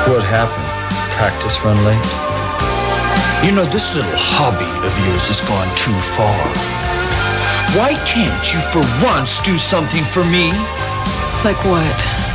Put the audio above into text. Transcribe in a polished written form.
What happened? Practice run late? You know, this little hobby of yours has gone too far. Why can't you for once do something for me? Like what?